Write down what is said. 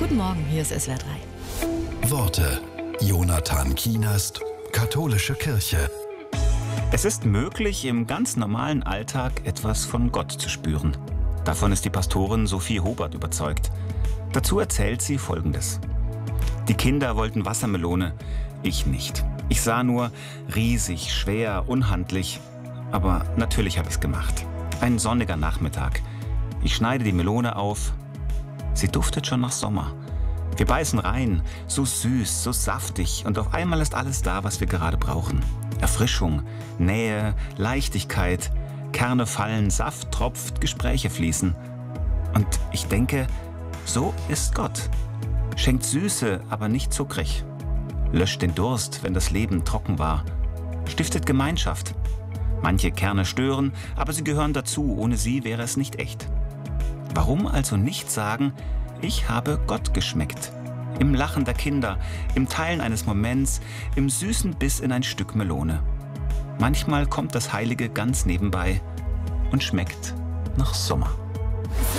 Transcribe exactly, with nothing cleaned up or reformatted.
Guten Morgen, hier ist S W R drei. Worte. Jonathan Kienast, Katholische Kirche. Es ist möglich, im ganz normalen Alltag etwas von Gott zu spüren. Davon ist die Pastorin Sophie Hobart überzeugt. Dazu erzählt sie Folgendes. Die Kinder wollten Wassermelone, ich nicht. Ich sah nur riesig, schwer, unhandlich. Aber natürlich habe ich es gemacht. Ein sonniger Nachmittag. Ich schneide die Melone auf. Sie duftet schon nach Sommer. Wir beißen rein, so süß, so saftig und auf einmal ist alles da, was wir gerade brauchen. Erfrischung, Nähe, Leichtigkeit, Kerne fallen, Saft tropft, Gespräche fließen. Und ich denke, so ist Gott. Schenkt Süße, aber nicht zuckrig. Löscht den Durst, wenn das Leben trocken war. Stiftet Gemeinschaft. Manche Kerne stören, aber sie gehören dazu, ohne sie wäre es nicht echt. Warum also nicht sagen, ich habe Gott geschmeckt? Im Lachen der Kinder, im Teilen eines Moments, im süßen Biss in ein Stück Melone. Manchmal kommt das Heilige ganz nebenbei und schmeckt nach Sommer.